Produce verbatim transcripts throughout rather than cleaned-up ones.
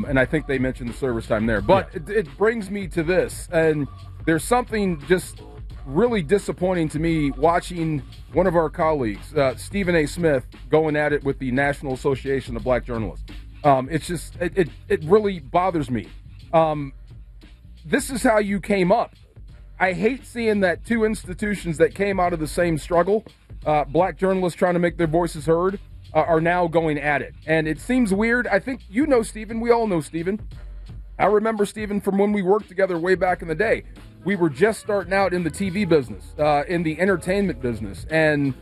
and I think they mentioned the service time there. But yeah. it, it brings me to this, and there's something just really disappointing to me watching one of our colleagues, uh, Stephen A. Smith, going at it with the National Association of Black Journalists. Um, it's just, it, it, it really bothers me. Um, this is how you came up. I hate seeing that two institutions that came out of the same struggle, uh, black journalists trying to make their voices heard, uh, are now going at it. And it seems weird. I think you know Stephen. We all know Stephen. I remember Stephen from when we worked together way back in the day. We were just starting out in the T V business, uh, in the entertainment business. And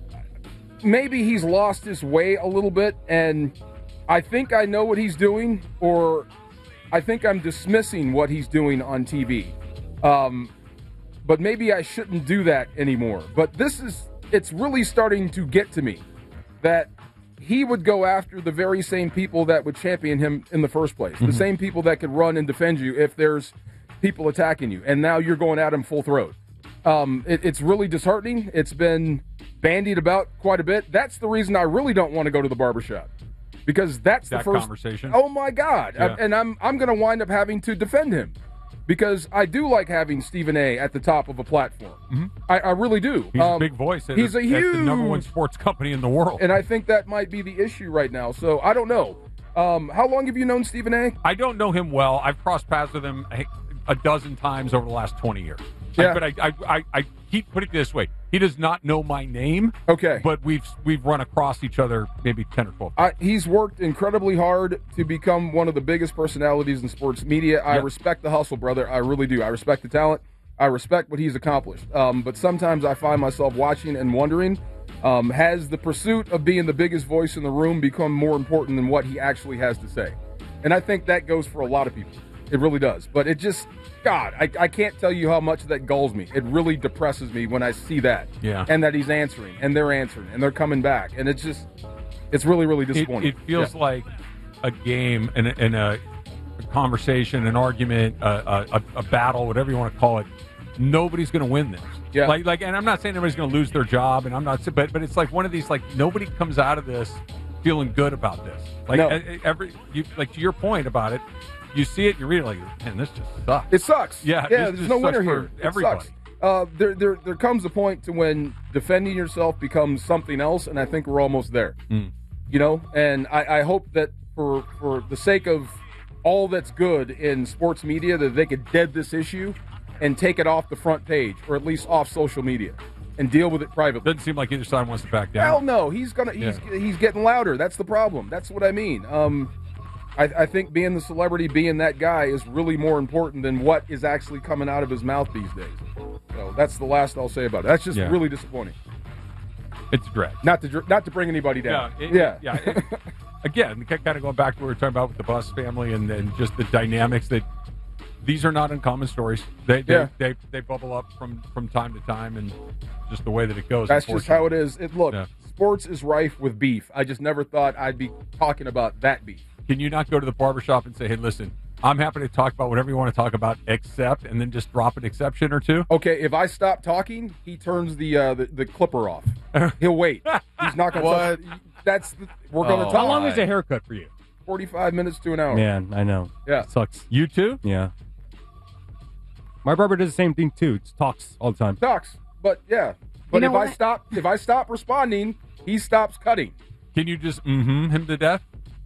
maybe he's lost his way a little bit. And I think I know what he's doing, or I think I'm dismissing what he's doing on T V. Um, but maybe I shouldn't do that anymore. But this is, it's really starting to get to me that he would go after the very same people that would champion him in the first place. Mm-hmm. The same people that could run and defend you if there's people attacking you. And now you're going at him full throat. Um, it, it's really disheartening. It's been bandied about quite a bit. That's the reason I really don't want to go to the barbershop. Because that's that the first conversation. Oh my God! Yeah. I, and I'm I'm going to wind up having to defend him because I do like having Stephen A. at the top of a platform. Mm-hmm. I, I really do. He's um, a big voice. At he's a, a huge the number one sports company in the world, and I think that might be the issue right now. So I don't know. Um, how long have you known Stephen A.? I don't know him well. I've crossed paths with him a, a dozen times over the last twenty years. Yeah. I, but I, I, I, I keep putting it this way: he does not know my name. Okay, but we've we've run across each other maybe ten or twelve. I, he's worked incredibly hard to become one of the biggest personalities in sports media. I yep. respect the hustle, brother. I really do. I respect the talent. I respect what he's accomplished. Um, but sometimes I find myself watching and wondering, um, has the pursuit of being the biggest voice in the room become more important than what he actually has to say? And I think that goes for a lot of people. It really does. But it just, God, I, I can't tell you how much that gulls me. It really depresses me when I see that. Yeah. And that he's answering, and they're answering, and they're coming back. And it's just, it's really, really disappointing. It, it feels yeah. like a game and, and a, a conversation, an argument, a, a, a battle, whatever you want to call it. Nobody's going to win this. Yeah. Like, like, and I'm not saying everybody's going to lose their job, and I'm not, but, but it's like one of these, like, nobody comes out of this feeling good about this. Like, no. every, you, like, to your point about it, you see it, you read it, like, man, this just sucks. It sucks. Yeah, yeah. this There's no winner here. For everybody. It sucks. Uh, there, there, there comes a point to when defending yourself becomes something else, and I think we're almost there. Mm. You know, and I, I hope that for for the sake of all that's good in sports media, that they could dead this issue and take it off the front page, or at least off social media, and deal with it privately. Doesn't seem like either side wants to back down. Hell no, he's gonna he's yeah. he's getting louder. That's the problem. That's what I mean. Um. I, I think being the celebrity, being that guy, is really more important than what is actually coming out of his mouth these days. So that's the last I'll say about it. That's just yeah. really disappointing. It's a drag. Not to not to bring anybody down. Yeah. It, yeah. yeah. It, again, kind of going back to what we were talking about with the Bus family and, and just the dynamics that these are not uncommon stories. They they, yeah. they they bubble up from, from time to time, and just the way that it goes. That's just how it is. It look, yeah. sports is rife with beef. I just never thought I'd be talking about that beef. Can you not go to the barbershop and say, hey, listen, I'm happy to talk about whatever you want to talk about, except, and then just drop an exception or two? Okay, if I stop talking, he turns the uh, the, the clipper off. He'll wait. He's not going to talk. That's the, we're going to Oh, talk. how long is a haircut for you? forty-five minutes to an hour. Man, I know. Yeah. It sucks. You too? Yeah. My barber does the same thing too. It talks all the time. Talks, but yeah. But You know if I what? stop, if I stop responding, he stops cutting. Can you just mm-hmm him to death?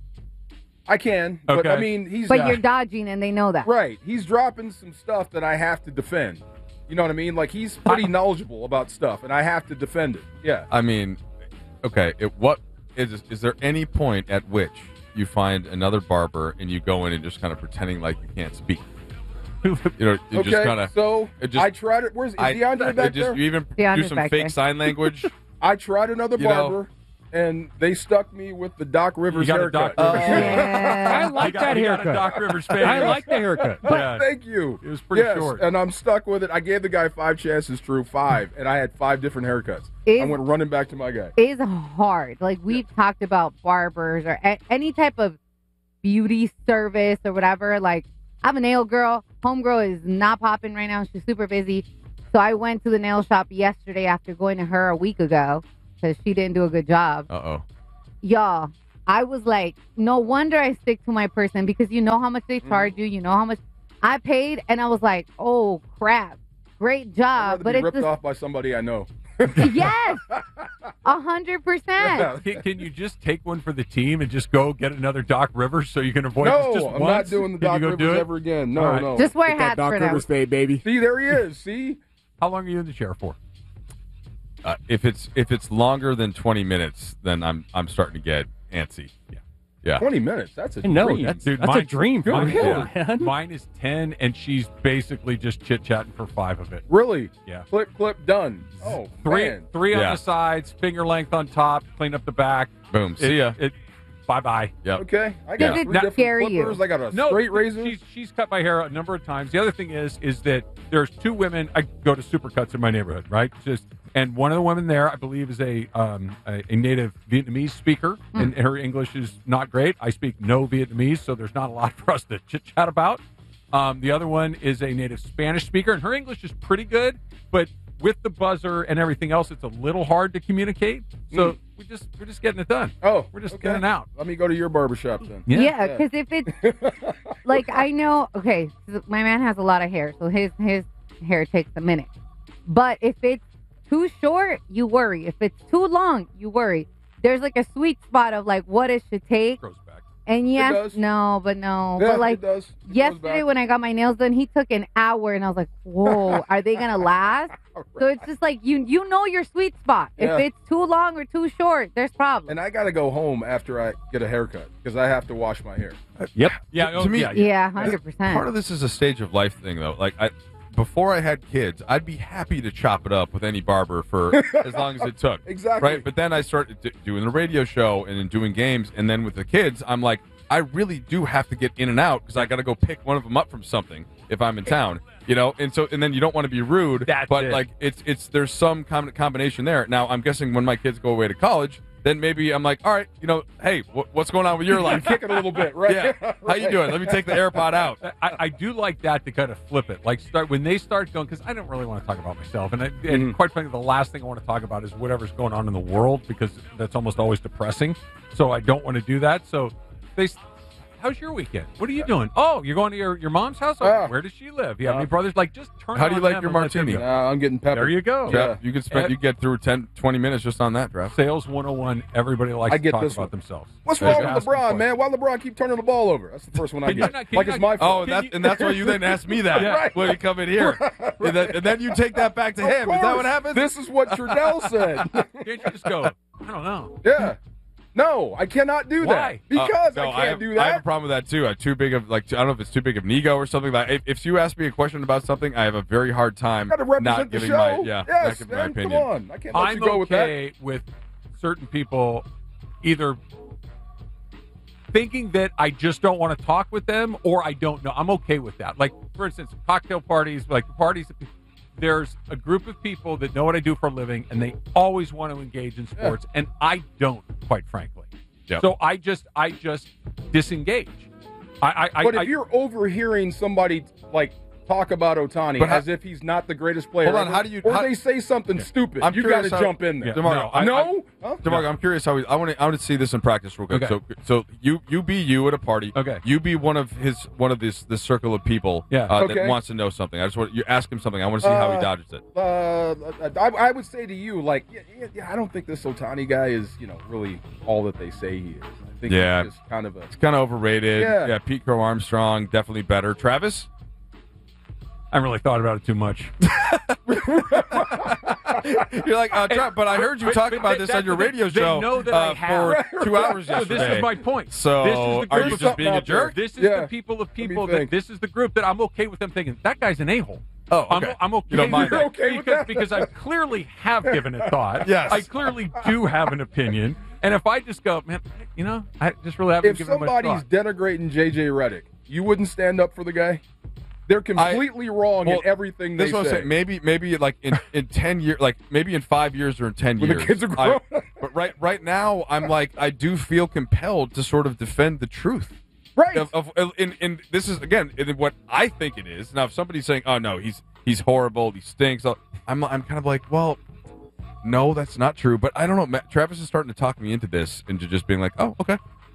I can, but Okay. I mean, he's But uh, you're dodging, and they know that. right. He's dropping some stuff that I have to defend. You know what I mean? Like, he's pretty knowledgeable about stuff, and I have to defend it. Yeah. I mean, okay. It, what is is there any point at which you find another barber and you go in and just kind of pretending like you can't speak? You know, you Okay. just kind of. so it just- I tried it. Where's is I, DeAndre I back just, there? You even DeAndre's do some back fake there. sign language. I tried another You know- barber, and they stuck me with the Doc Rivers You got a haircut. Doc Rivers Yeah. I like You got- that you got a haircut. Doc Rivers fade. I like the haircut. Yeah. Thank you. It was pretty yes, short. and I'm stuck with it. I gave the guy five chances, true, five, and I had five different haircuts. Is- I went running back to my guy. Is hard. Like, we've talked about barbers or a- any type of beauty service or whatever. Like, I'm a nail girl. Homegirl is not popping right now. She's super busy. So I went to the nail shop yesterday after going to her a week ago because she didn't do a good job. Uh oh. Y'all, I was like, no wonder I stick to my person because you know how much they charge you. You know how much I paid. And I was like, oh, crap. Great I'd job. rather But be it's ripped the- off by somebody I know. yes, a hundred percent. Can, can you just take one for the team and just go get another Doc Rivers so you can avoid No, this just I'm once? not doing the Can you Doc go do Rivers it? ever again. No, All right. no. Just wear Get that hats Doc for them. Rivers fade, baby. See, there he is. See? How long are you in the chair for? Uh, if it's if it's longer than twenty minutes, then I'm I'm starting to get antsy. Yeah, yeah. twenty minutes. That's a No, dream. that's Dude, that's a mine- dream for Good you, Lord. man. Mine is ten, and she's basically just chit chatting for five of it. Really? Yeah. Clip, clip, done. Oh, Three, man. three Yeah. on the sides, finger length on top, clean up the back. Boom. See It- ya. It, bye bye. Yep. Okay. I Does got it three different scare you? clippers. I got a No, straight razor. She's, she's cut my hair a number of times. The other thing is, is that there's two women. I go to Supercuts in my neighborhood, right? Just and one of the women there, I believe, is a um, a, a native Vietnamese speaker, Mm. and her English is not great. I speak no Vietnamese, so there's not a lot for us to chit chat about. Um, the other one is a native Spanish speaker, and her English is pretty good, but with the buzzer and everything else, it's a little hard to communicate. So Mm. we just we're just getting it done. Oh, We're just okay. getting out. Let me go to your barbershop then. Yeah. Yeah, because if it's like I know, okay, so my man has a lot of hair, so his his hair takes a minute. But if it's too short, you worry. If it's too long, you worry. There's like a sweet spot of like what it should take. Grows back. And yes, does. no, but no, Yeah, but like it does. It goes yesterday back. when I got my nails done, he took an hour, and I was like, "Whoa, are they gonna last?" So it's just like you you know your sweet spot. Yeah. If it's too long or too short, there's problems. And I got to go home after I get a haircut because I have to wash my hair. Yep. Yeah, To- oh, to me- yeah, yeah. yeah, hundred percent. Part of this is a stage of life thing, though. Like I, before I had kids, I'd be happy to chop it up with any barber for as long as it took. Exactly. Right. But then I started d- doing the radio show and then doing games, and then with the kids, I'm like, I really do have to get in and out because I got to go pick one of them up from something if I'm in town. You know, and so and then you don't want to be rude, That's but it. like it's it's there's some com- combination there. Now I'm guessing when my kids go away to college, then maybe I'm like, all right, you know, hey, wh- what's going on with your life? Kick it a little bit, right? Yeah, how you doing? Let me take the AirPod out. I, I do like that to kind of flip it. Like start when they start going because I don't really want to talk about myself, and, I, and Mhm. quite frankly, the last thing I want to talk about is whatever's going on in the world because that's almost always depressing. So I don't want to do that. So they. How's your weekend? What are you doing? Oh, you're going to your, your mom's house? Oh, Ah. where does she live? You have Ah. any brothers? Like, just turn How it do you on like them your and let them martini? go. Nah, I'm getting peppered. There you go. Yeah, you could spend you get through ten, twenty minutes just on that, Draft. Sales one oh one, everybody likes I to get talk this about one. themselves. What's Just wrong with ask them LeBron, questions. man? Why LeBron keep turning the ball over? That's the first one I Can you get. not- can like you it's not- my fault. Oh, and, that, and that's why you then ask me that Yeah. Right. when you come in here. and, then, and then you take that back to Of him. Is that course. what happens? This is what Trudell said. Can't you just go, I don't know. Yeah. No, I cannot do Why? that because Uh, no, I can't have, do I have a that. problem with that too. I too big of like I don't know if it's too big of an ego or something. Like if, if you ask me a question about something, I have a very hard time Got to represent not the giving show. my yeah, not yes, giving man. my opinion. Come on, I can't let I'm you go with that. okay with certain people either thinking that I just don't want to talk with them or I don't know. I'm okay with that. Like, for instance, cocktail parties, like parties, there's a group of people that know what I do for a living and they always want to engage in sports, and I don't, quite frankly. Yep. So I just, I just disengage. I, I, But I, if you're overhearing somebody like talk about Otani But how- as if he's not the greatest player, Hold on, ever, how do you- or how- they say something stupid, I'm you got to curious how- jump in there. Yeah. DeMarco, No, I- no, Huh? DeMarco, I'm curious how we, I want to I want to see this in practice real quick. Okay. So so you you be you at a party. Okay. You be one of his one of this this circle of people Yeah. uh, Okay. that wants to know something. I just want you ask him something. I want to see how he Uh, dodges it. Uh, I, I would say to you, like, yeah, yeah, yeah, I don't think this Otani guy is, you know, really all that they say he is. I think Yeah. he's just kind of a. It's kind of overrated. Yeah. yeah. Pete Crow Armstrong definitely better. Travis. I haven't really thought about it too much. You're like, uh, Trav, but I heard you But- talk but about they- this that- on your they- radio they show know that uh, I have. for two hours So yesterday. this is my point. So this is the are group you of just something being a out there. jerk? This is Yeah. the people of me people that think. this is the group that I'm okay with them thinking that guy's an a-hole. Oh, I'm, okay. I'm okay. You don't mind with You're that okay with because, that? because I clearly have given it thought. Yes. I clearly do have an opinion. And if I just go, man, you know, I just really haven't If given it much somebody's thought. denigrating J J Redick, you wouldn't stand up for the guy. They're completely wrong well, in everything they This is what I'm say. saying. Maybe, maybe like in, in ten years, like maybe in five years or in ten When the years. kids are I- grown. but right, right now, I'm like, I do feel compelled to sort of defend the truth. Right. Of, of in, in this is again in what I think it is. Now, if somebody's saying, "Oh no, he's he's horrible, he stinks," I'm I'm kind of like, well, no, that's not true. But I don't know. Matt, Travis is starting to talk me into this, into just being like, "Oh, okay."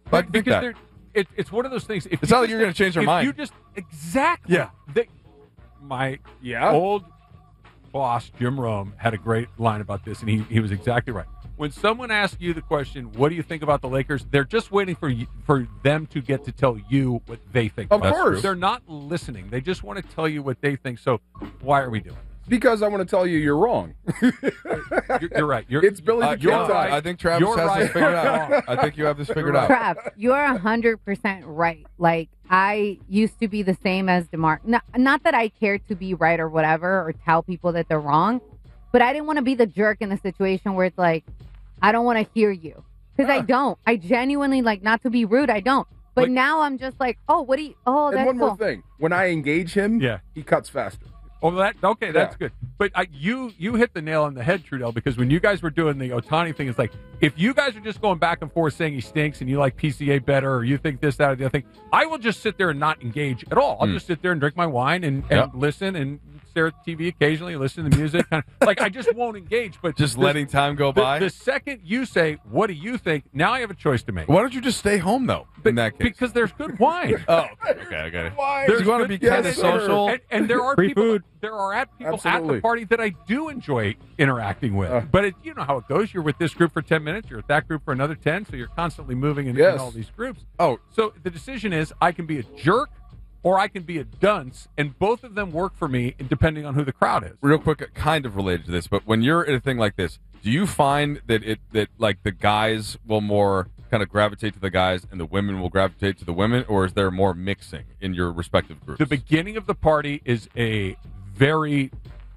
I think because that. they're it, it's one of those things. If It's you not like just- you're gonna change their if mind. You just exactly. Yeah. They, my Yeah. old boss Jim Rome had a great line about this, and he he was exactly right. When someone asks you the question, "What do you think about the Lakers?" They're just waiting for you, for them to get to tell you what they think. Of about it. course. They're not listening. They just want to tell you what they think. So why are we doing Because I want to tell you you're wrong. this? You're, you're right. You're, It's Billy Uh, the you're Kid yeah, time. right. I think Travis You're has right. this figured out. I think you have this figured out. Trav, you're a hundred percent right. Like I used to be the same as DeMar. Not, not that I care to be right or whatever, or tell people that they're wrong, but I didn't want to be the jerk in the situation where it's like, I don't want to hear you because I don't. I genuinely like not to be rude. I don't. But Like- now I'm just like, oh, what do you? Oh, and that's one cool. more thing. When I engage him, Yeah. he cuts faster. Oh, that okay, that's Yeah. good. But I, you you hit the nail on the head, Trudell, because when you guys were doing the Otani thing, it's like if you guys are just going back and forth saying he stinks and you like P C A better or you think this, that, or the other thing, I will just sit there and not engage at all. I'll Mm. just sit there and drink my wine and, and Yep. listen and stare at the T V occasionally, listen to music. Kind of, like I just won't engage. But Just the- letting time go the, by. the second you say, "What do you think?" Now I have a choice to make. Why don't you just stay home though? In that case, Because there's good wine. oh, okay, okay, I got it. Why? There's you want to good- be Yes, kind of sir. social. And, and there are Free people. food. There are at people at Absolutely. the party that I do enjoy interacting with. Uh. but it, you know how it goes. You're with this group for ten minutes. You're with that group for another ten. So you're constantly moving in, in Yes. all these groups. Oh, So the decision is I can be a jerk or I can be a dunce, and both of them work for me, depending on who the crowd is. real quick, kind of related to this, but when you're in a thing like this, do you find that it that like the guys will more kind of gravitate to the guys and the women will gravitate to the women, or is there more mixing in your respective groups? The beginning of the party is a very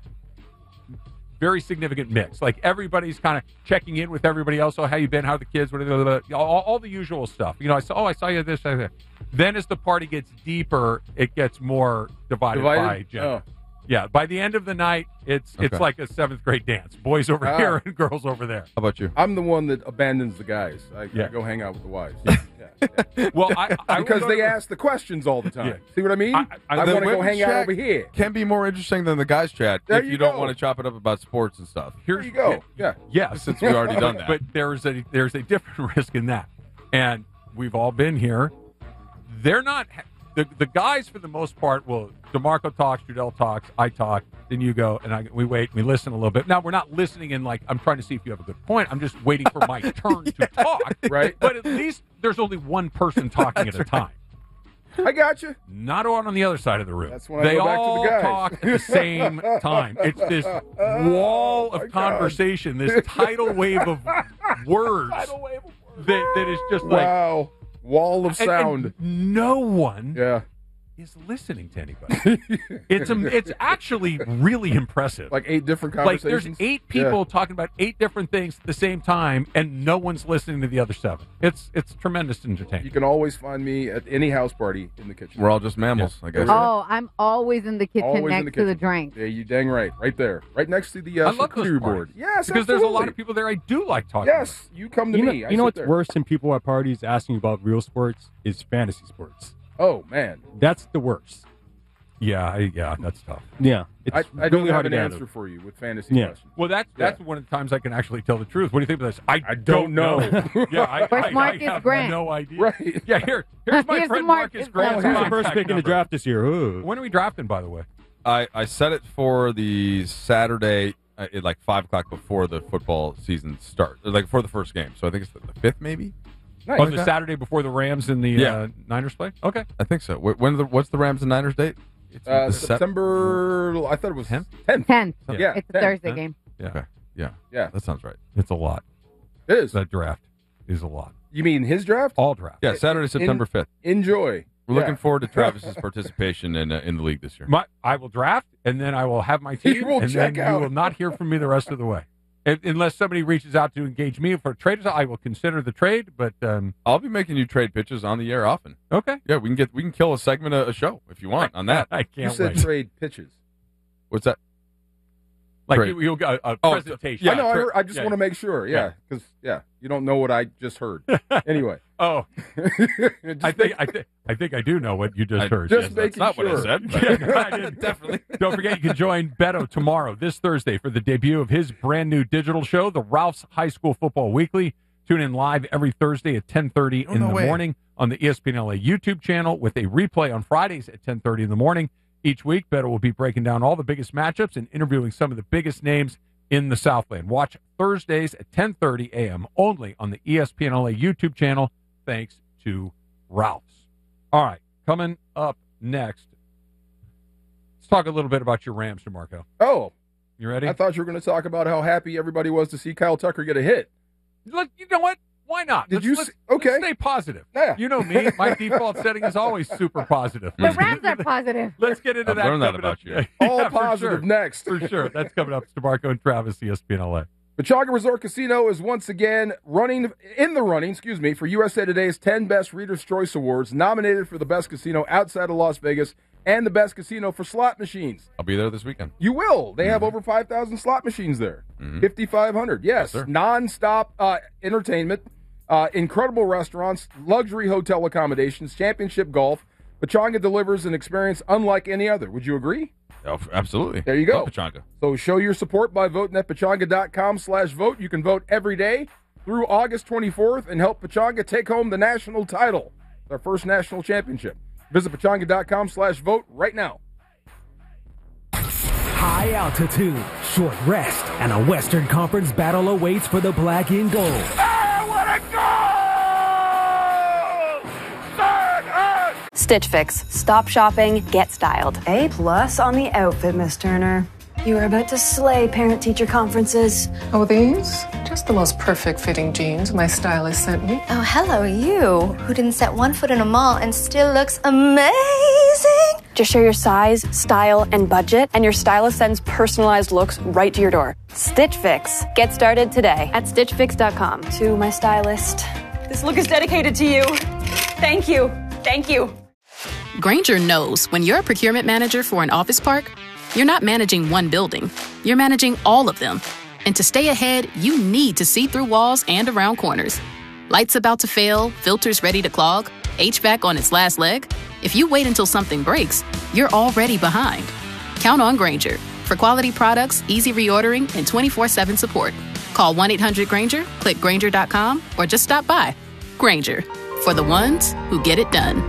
very significant mix. Like everybody's kind of checking in with everybody else. Oh, how you been? How are the kids? What are the, all, all the usual stuff. You know, I saw. Oh, I saw you this. I, that. Then as the party gets deeper, it gets more divided, by Divided? gender. Oh. Yeah. By the end of the night, it's it's Okay. like a seventh grade dance. Boys over Ah. here and girls over there. How about you? I'm the one that abandons the guys. I, Yeah. I go hang out with the wives. Yeah, yeah. Well, I, I will Because go they to- ask the questions all the time. Yeah. See what I mean? I- I- I, The want to go women's hang out chat over here. Can be more interesting than the guys chat There if you you, don't go. want to chop it up about sports and stuff. There Here's you go. Yeah. Yes, Since we've already done that. But there's a there's a different risk in that, and we've all been here. They're not the the guys for the most part. Will DeMarco talks, Trudell talks, I talk, then you go, and I we wait, we listen a little bit. Now we're not listening in like I'm trying to see if you have a good point. I'm just waiting for my turn to talk. Right. But at least there's only one person talking at a time. I got you. Not on on the other side of the room. That's when I they go back to the all guys. talk at the same time. It's this wall my of God. conversation, this tidal wave of words that, that is just like Wow. Wall of and- sound. and no one yeah. is listening to anybody. It's a, it's actually really impressive. Like eight different Like conversations. there's eight people Yeah. talking about eight different things at the same time, and no one's listening to the other seven. It's it's tremendous entertainment. You can always find me at any house party in the kitchen. We're all just mammals, I guess. Oh, I'm always in the kitchen Always next in the to the kitchen. drink. Yeah, you dang right. Right there. Right next to the uh, I love those charcuterie parties. board. Yes, because there's a lot absolutely. of people there I do like talking. Yes, you come to You know, me. I you know sit what's there. worse than people at parties asking about real sports is fantasy sports. Oh, man. That's the worst. Yeah, I, yeah, that's tough. Yeah, it's I, I don't really have hard an to get answer out of. for you with fantasy Yeah. questions. Well, that's Yeah. that's one of the times I can actually tell the truth. What do you think of this? I, I don't know. yeah, I, Where's I, I Marcus have Grant? no idea. Right. Yeah, here, here's my Here's friend Marcus Marcus Grant. Grant's Who's the contact first pick in the number. draft this year? Ooh. When are we drafting, by the way? I, I set it for the Saturday uh, at like five o'clock before the football season starts, like before the first game. So I think it's the, the fifth, maybe. Nice. On the Saturday before the Rams and the Yeah. uh, Niners play? Okay. I think so. Wh- When the, what's the Rams and Niners date? It's Uh, the set- September, I thought it was Tenth? tenth. Ten. Yeah. It's a ten. Thursday Huh? game. yeah, Okay. Yeah, Yeah, that sounds right. it's a lot. it is. That draft is a lot. You mean his draft? All draft. Yeah, Saturday, September fifth. Enjoy. We're Yeah. looking forward to Travis's participation in uh, in the league this year. My, I will draft, and then I will have my team, You will and check then out. you will not hear from me the rest of the way. If, unless somebody reaches out to engage me for a trade, I will consider the trade. But um, I'll be making you trade pitches on the air often. okay, Yeah, we can get we can kill a segment of a show if you want on that. I You can't said wait. trade pitches. What's that? Like trade. you, you'll get a, a Oh, presentation. yeah, I know. I, tra- heard, I just yeah, want to make sure. Yeah, because yeah. you don't know what I just heard. Anyway, Oh, Just I think make- I think I think I do know what you just I- heard. just Yes. That's making not sure. what I said. Yeah, but- no, I didn't. Definitely. Don't forget, you can join Beto tomorrow, this Thursday, for the debut of his brand new digital show, the Ralph's High School Football Weekly. Tune in live every Thursday at ten thirty Oh, in no the way. morning on the E S P N L A YouTube channel with a replay on Fridays at ten thirty in the morning. Each week, Beto will be breaking down all the biggest matchups and interviewing some of the biggest names in the Southland. Watch Thursdays at ten thirty a.m. only on the E S P N L A YouTube channel, thanks to Ralph's. All right, coming up next, let's talk a little bit about your Rams, DeMarco. Oh, You ready? I thought you were going to talk about how happy everybody was to see Kyle Tucker get a hit. Look, you know what? Why not? Did let's, you let's, see- okay. let's stay positive. Yeah. You know me. My default setting is always super positive. The Rams are positive. Let's get into I've that. learned that coming about up. you. Yeah, All for positive sure. next. For sure. That's coming up. It's DeMarco and Travis, E S P N L A. Pechanga Resort Casino is once again running in the running, excuse me, for U S A Today's ten Best Readers' Choice Awards, nominated for the best casino outside of Las Vegas and the best casino for slot machines. I'll be there this weekend. You will. They have over five thousand slot machines there. Mhm. fifty-five hundred. Yes. Yes, sir. Non-stop uh, entertainment, uh, incredible restaurants, luxury hotel accommodations, championship golf. Pechanga delivers an experience unlike any other. Would you agree? Oh, absolutely. There you go. Love Pechanga. So show your support by voting at pechanga.com slash vote. You can vote every day through August twenty-fourth and help Pechanga take home the national title, their first national championship. Visit pechanga.com slash vote right now. High altitude, short rest, and a Western Conference battle awaits for the black and gold. Stitch Fix. Stop shopping, get styled. A plus on the outfit, Miss Turner. You are about to slay parent-teacher conferences. Oh, these? Just the most perfect fitting jeans my stylist sent me. Oh, hello, you, who didn't set one foot in a mall and still looks amazing. Just share your size, style, and budget, and your stylist sends personalized looks right to your door. Stitch Fix. Get started today at stitch fix dot com. To my stylist. This look is dedicated to you. Thank you. Thank you. Grainger knows when you're a procurement manager for an office park, you're not managing one building, you're managing all of them. And to stay ahead, you need to see through walls and around corners. Lights about to fail, filters ready to clog, H V A C on its last leg. If you wait until something breaks, you're already behind. Count on Grainger for quality products, easy reordering, and twenty-four seven support. Call one eight hundred Grainger, click Grainger dot com, or just stop by. Grainger, for the ones who get it done.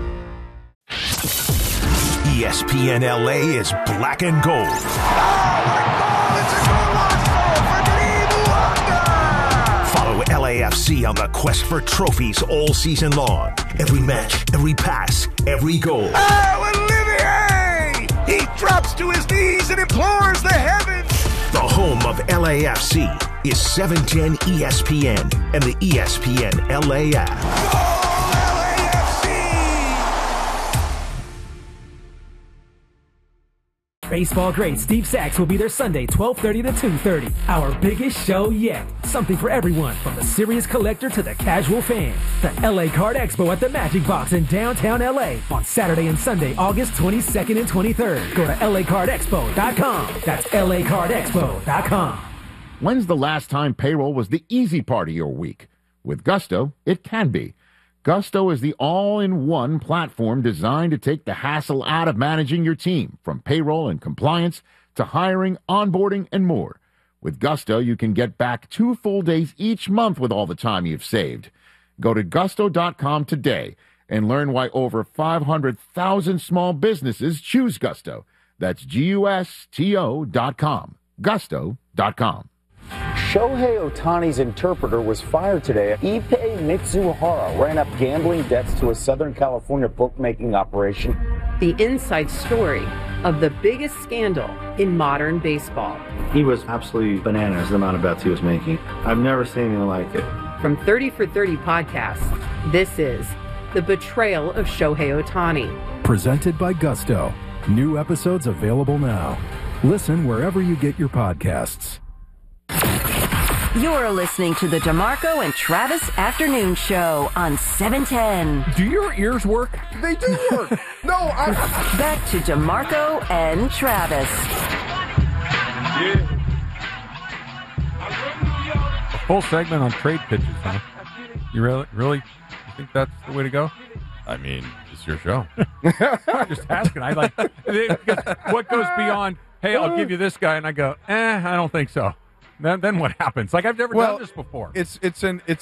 E S P N L A is black and gold. Follow L A F C on the quest for trophies all season long. Every match, every pass, every goal. Oh, Olivier! He drops to his knees and implores the heavens. The home of L A F C is seven ten E S P N and the E S P N L A app. Baseball great Steve Sachs will be there Sunday, twelve thirty to two thirty. Our biggest show yet. Something for everyone, from the serious collector to the casual fan. The L A Card Expo at the Magic Box in downtown L A on Saturday and Sunday, August twenty-second and twenty-third. Go to L A card expo dot com. That's L A card expo dot com. When's the last time payroll was the easy part of your week? With Gusto, it can be. Gusto is the all-in-one platform designed to take the hassle out of managing your team, from payroll and compliance to hiring, onboarding, and more. With Gusto, you can get back two full days each month with all the time you've saved. Go to gusto dot com today and learn why over five hundred thousand small businesses choose Gusto. That's G U S T O dot com. gusto dot com. Shohei Ohtani's interpreter was fired today. Ippei Mitsuhara ran up gambling debts to a Southern California bookmaking operation. The inside story of the biggest scandal in modern baseball. He was absolutely bananas, the amount of bets he was making. I've never seen anything like it. From thirty for thirty podcasts, this is The Betrayal of Shohei Ohtani. Presented by Gusto. New episodes available now. Listen wherever you get your podcasts. You're listening to the DeMarco and Travis Afternoon Show on seven ten. Do your ears work? They do work. No, I'm... Back to DeMarco and Travis. A full segment on trade pitches, huh? You really, really you think that's the way to go? I mean, it's your show. I'm just asking. I like because what goes beyond, hey, I'll give you this guy, and I go, eh, I don't think so. Then, then what happens? Like, I've never well, done this before. It's it's an it's an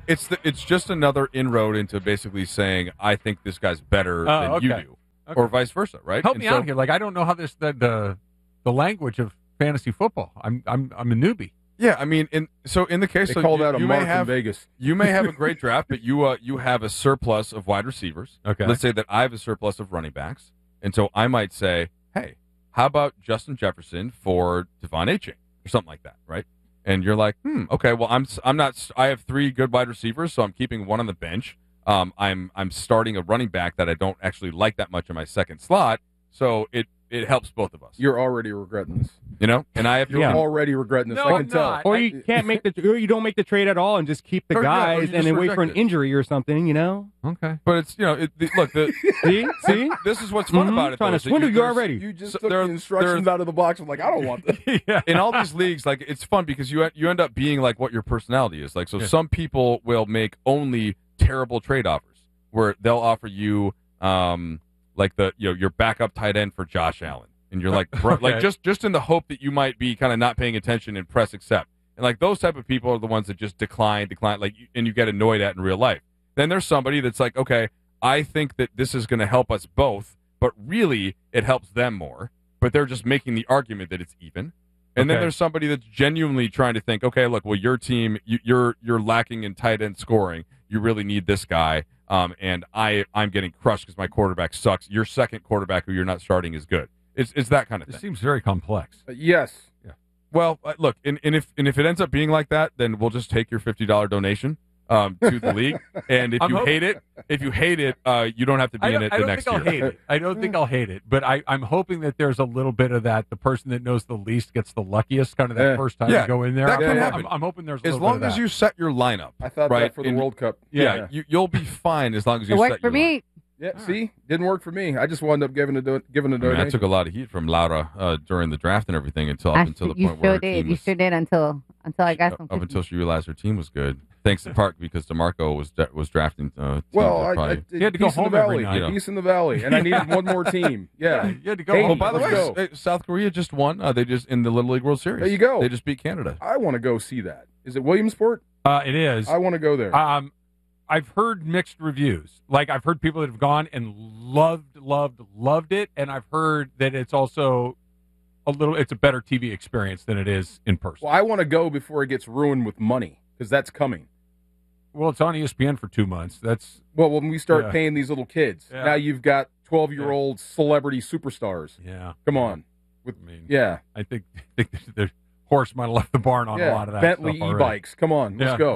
It's the, it's just another inroad into basically saying I think this guy's better Oh, than okay. you do, Okay. or vice versa, right? Help And me so- out here. Like I don't know how this the the, the language of fantasy football. I'm I'm I'm a newbie. Yeah, I mean, in so in the case, They so call you, that a you mark may in have Vegas. you may have a great draft, but you uh you have a surplus of wide receivers. Okay. Let's say that I have a surplus of running backs, and so I might say, hey, how about Justin Jefferson for Devon Achane or something like that, right? And you're like, hmm, okay, well, I'm I'm not. I have three good wide receivers, so I'm keeping one on the bench. Um, I'm I'm starting a running back that I don't actually like that much in my second slot, so it it helps both of us. You're already regretting this. You know, and I have to. You're already regretting this. No, I I'm can tell. not. Or you can't make the, or you don't make the trade at all and just keep the Or, yeah, or you guys just and then wait for an reject it. injury or something. You know? Okay. But it's you know, it, the, look, the, See, see, this is what's fun Mhm. about it. Trying though, to is that swindle you there's- already. You just So took there- the instructions there- out of the box. I'm like, I don't want this. yeah. in all these leagues, like it's fun because you you end up being like what your personality is. Like, so Yeah. some people will make only terrible trade offers where they'll offer you, um, like the you know your backup tight end for Josh Allen, and you're like, bro, Okay. like just just in the hope that you might be kind of not paying attention and press accept. And like those type of people are the ones that just decline, decline, like, you- and you get annoyed at in real life. Then there's somebody that's like, okay, I think that this is going to help us both, but really it helps them more. But they're just making the argument that it's even. And then Okay. there's somebody that's genuinely trying to think, okay, look, well, your team, you, you're you're lacking in tight end scoring. You really need this guy, um, and I I'm getting crushed because my quarterback sucks. Your second quarterback, who you're not starting, is good. It's it's that kind of This thing. seems very complex. Uh, yes. Well, uh, look, and, and if and if it ends up being like that, then we'll just take your fifty dollar donation um, to the league. And if I'm you hoping- hate it, if you hate it, uh, you don't have to be I in don't, it I the don't next think I'll year. hate it. I don't think I'll hate it, but I, I'm hoping that there's a little bit of that. The person that knows the least gets the luckiest, kind of that Yeah. first time Yeah, to go in there. that I'm, can I'm- happen. I'm, I'm hoping there's a As little long bit of as that. you set your lineup, I thought right? that for the And- World Cup. Yeah, You, you'll be fine as long as you It set worked for your lineup. me. Yeah, see, didn't work for me. I just wound up giving a do- giving a I mean, donation. I took a lot of heat from Laura uh, during the draft and everything until I up until the you point where sure her did. team You was, sure did until until I got some. up until she realized her team was good. Thanks to Park because DeMarco was was drafting. Uh, teams well, that I, probably, I, You had to go peace in home the every valley. night. You know. Peace in the valley, and I needed one more team. Yeah, you had to go Hey, home. Oh, by the way, let's go. uh, South Korea just won. Uh, they just in the Little League World Series. There you go. They just beat Canada. I want to go see that. Is it Williamsport? Uh, it is. I want to go there. Um, I've heard mixed reviews. Like I've heard people that have gone and loved, loved, loved it, and I've heard that it's also a little. It's a better T V experience than it is in person. Well, I want to go before it gets ruined with money because that's coming. Well, it's on E S P N for two months. That's Well, when we start Yeah. paying these little kids, Yeah. now you've got twelve-year-old celebrity superstars. yeah. Come on. With, I mean, yeah, I think I think the, the horse might have left the barn on yeah. a lot of that. Bentley stuff already. e-bikes. Come on, let's Yeah. go.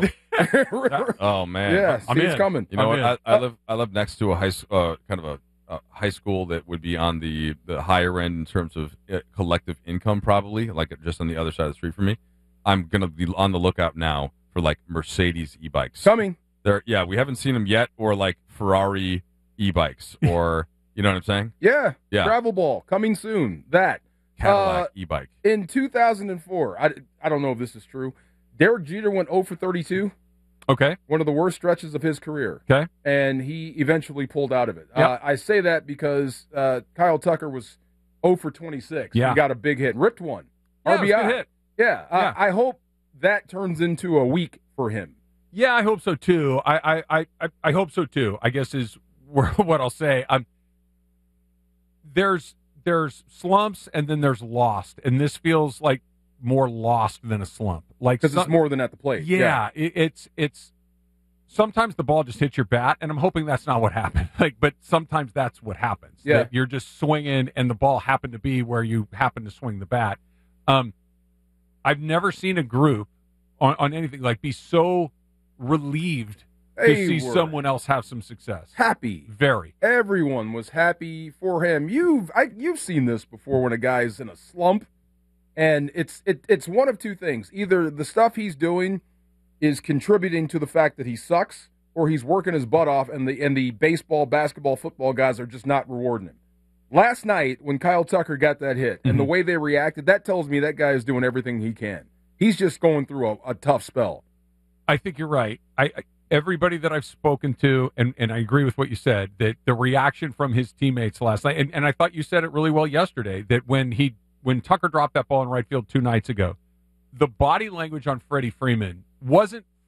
Oh man, yeah, I'm see, it's in. coming. You know I'm what? in. I, I live I live next to a high s- uh, kind of a, a high school that would be on the, the higher end in terms of uh, collective income, probably like just on the other side of the street from me. I'm gonna be on the lookout now for like Mercedes e-bikes. Coming. There, yeah, we haven't seen them yet, or like Ferrari e-bikes, or you know what I'm saying? Yeah, Yeah. travel ball coming soon. That Cadillac Uh, e-bike. in two thousand four. I, I don't know if this is true. Derek Jeter went zero for thirty-two. Okay. One of the worst stretches of his career. Okay. And he eventually pulled out of it. Yep. Uh, I say that because uh, Kyle Tucker was zero for twenty-six. Yeah. He got a big hit. Ripped one. Yeah, it R was B I. a good hit. Yeah. Uh, Yeah. I hope that turns into a week for him. Yeah, I hope so too. I I, I, I- I hope so too. I guess is where- what I'll say. Um, there's there's slumps and then there's lost, and this feels like more lost than a slump. Like Because some- it's more than at the plate. Yeah, It, it's it's sometimes the ball just hits your bat, and I'm hoping that's not what happened. Like, but sometimes that's what happens. Yeah. That you're just swinging, and the ball happened to be where you happen to swing the bat. Um, I've never seen a group on, on anything like be so relieved to They see were someone else have some success. happy. Very. Everyone was happy for him. You've I, you've seen this before when a guy's in a slump, and it's it, it's one of two things: either the stuff he's doing is contributing to the fact that he sucks, or he's working his butt off, and the and the baseball, basketball, football guys are just not rewarding him. Last night, when Kyle Tucker got that hit, and the way they reacted, that tells me that guy is doing everything he can. He's just going through a, a tough spell. I think you're right. I, I everybody that I've spoken to, and, and I agree with what you said, that the reaction from his teammates last night, and, and I thought you said it really well yesterday, that when he when Tucker dropped that ball in right field two nights ago, the body language on Freddie Freeman wasn't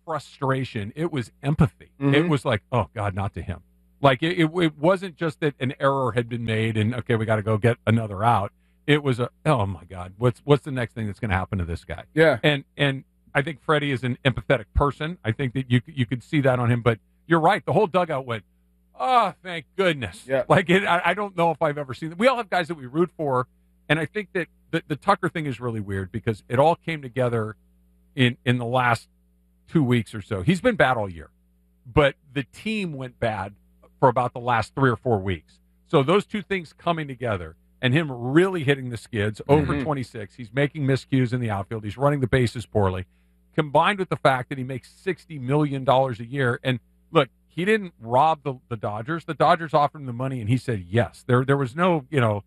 frustration. It was empathy. Mhm. It was like, oh God, not to him. Like it, it, it wasn't just that an error had been made and okay, we got to go get another out. It was a, oh my God, what's what's the next thing that's going to happen to this guy? Yeah, and and I think Freddie is an empathetic person. I think that you you could see that on him. But you're right, the whole dugout went, oh, thank goodness. Yeah, like it, I, I don't know if I've ever seen that. We all have guys that we root for, and I think that the, the Tucker thing is really weird because it all came together in in the last two weeks or so. He's been bad all year, but the team went bad for about the last three or four weeks. So those two things coming together and him really hitting the skids, over Mhm. twenty-six, he's making miscues in the outfield, he's running the bases poorly, combined with the fact that he makes sixty million dollars a year. And look, he didn't rob the, the Dodgers. The Dodgers offered him the money, and he said yes. There there was no, you know,